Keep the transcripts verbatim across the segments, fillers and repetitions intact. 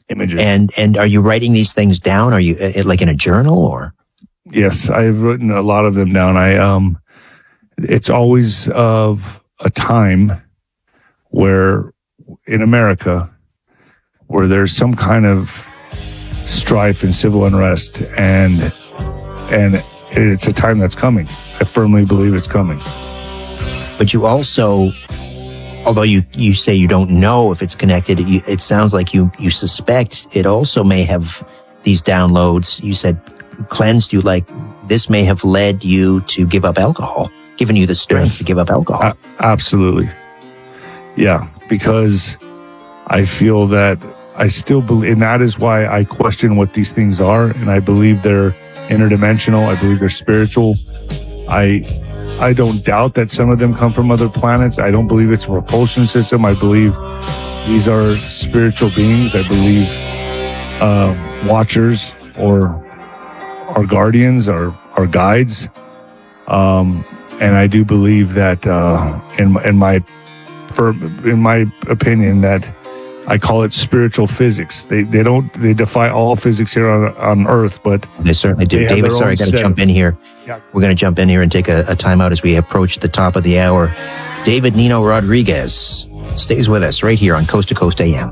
images. And and are you writing these things down? Are you uh, like in a journal or? Yes, I've written a lot of them down. I um, it's always of a time where in America where there's some kind of strife and civil unrest, and and it's a time that's coming. I firmly believe it's coming. But you also, although you, you say you don't know if it's connected, it, it sounds like you, you suspect it also may have these downloads. You said cleansed you, like this may have led you to give up alcohol, given you the strength yes. to give up alcohol. A- absolutely. Yeah, because I feel that I still believe, and that is why I question what these things are, and I believe they're interdimensional. I believe they're spiritual. I I don't doubt that some of them come from other planets. I don't believe it's a propulsion system. I believe these are spiritual beings. I believe uh, watchers or our guardians or our guides. Um, and I do believe that, uh, in in my in my opinion, that I call it spiritual physics. They they don't they defy all physics here on on Earth, but they certainly do. They David, sorry, I got to jump in here. Yeah. We're going to jump in here and take a, a timeout as we approach the top of the hour. David Nino Rodriguez stays with us right here on Coast to Coast A M.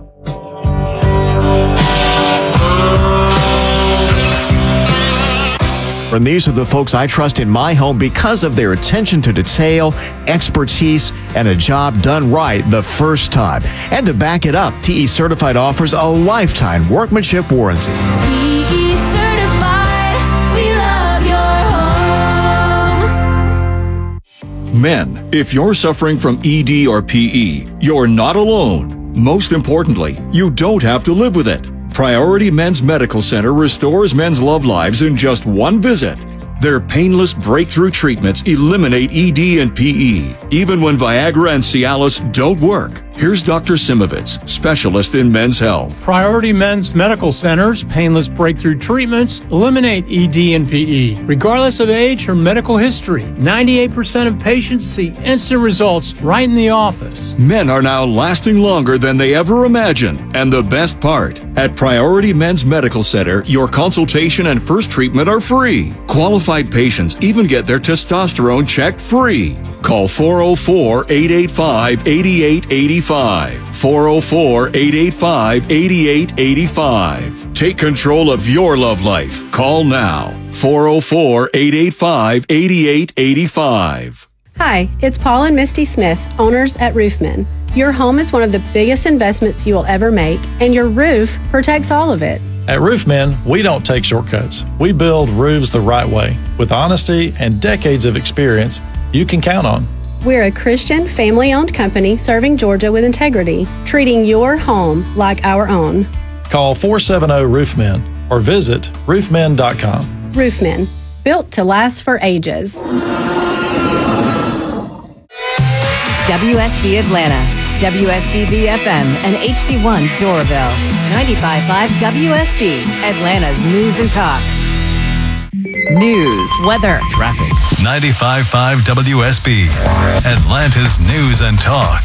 And these are the folks I trust in my home because of their attention to detail, expertise, and a job done right the first time. And to back it up, T E Certified offers a lifetime workmanship warranty. T E Certified, we love your home. Men, if you're suffering from E D or P E, you're not alone. Most importantly, you don't have to live with it. Priority Men's Medical Center restores men's love lives in just one visit. Their painless breakthrough treatments eliminate E D and P E, even when Viagra and Cialis don't work. Here's Doctor Simovitz, specialist in men's health. Priority Men's Medical Center's painless breakthrough treatments eliminate E D and P E, regardless of age or medical history. ninety-eight percent of patients see instant results right in the office. Men are now lasting longer than they ever imagined. And the best part, at Priority Men's Medical Center, your consultation and first treatment are free. Qualified patients even get their testosterone checked free. Call four oh four, eight eight five, eight eight eight five. four oh four, eight eight five, eight eight eight five. Take control of your love life. Call now. four oh four, eight eight five, eight eight eight five. Hi, it's Paul and Misty Smith, owners at Roofmen. Your home is one of the biggest investments you will ever make, and your roof protects all of it. At Roofmen, we don't take shortcuts. We build roofs the right way, with honesty and decades of experience you can count on. We're a Christian, family-owned company serving Georgia with integrity, treating your home like our own. Call four seven zero Roofmen or visit roofmen dot com. Roofmen, built to last for ages. W S B Atlanta, W S B B F M, and H D one Doraville. ninety-five point five W S B, Atlanta's news and talk. News, weather, traffic. ninety-five point five W S B, Atlanta's news and talk.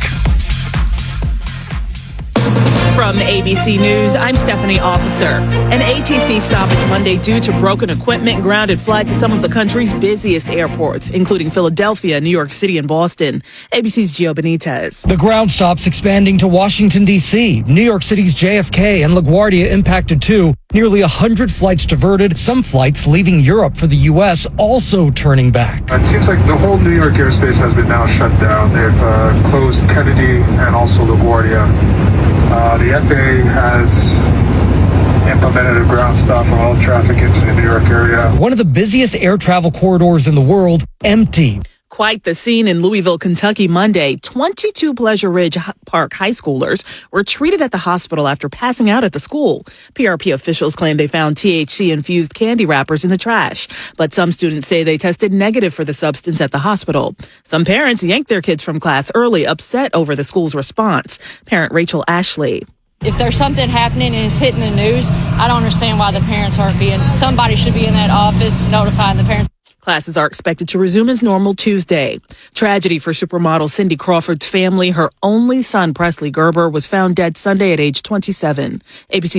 From A B C News, I'm Stephanie Officer. An A T C stoppage Monday due to broken equipment and grounded flights at some of the country's busiest airports, including Philadelphia, New York City, and Boston. A B C's Gio Benitez. The ground stops expanding to Washington, D C New York City's J F K and LaGuardia impacted too. Nearly one hundred flights diverted, some flights leaving Europe for the U S also turning back. It seems like the whole New York airspace has been now shut down. They've uh, closed Kennedy and also LaGuardia. Uh, the F A A has implemented a ground stop for all traffic into the New York area. One of the busiest air travel corridors in the world, empty. Quite the scene in Louisville, Kentucky Monday. twenty-two Pleasure Ridge Park high schoolers were treated at the hospital after passing out at the school. P R P officials claim they found T H C-infused candy wrappers in the trash, but some students say they tested negative for the substance at the hospital. Some parents yanked their kids from class early, upset over the school's response. Parent Rachel Ashley. If there's something happening and it's hitting the news, I don't understand why the parents aren't being, somebody should be in that office notifying the parents. Classes are expected to resume as normal Tuesday. Tragedy for supermodel Cindy Crawford's family. Her only son, Presley Gerber, was found dead Sunday at age twenty-seven. A B C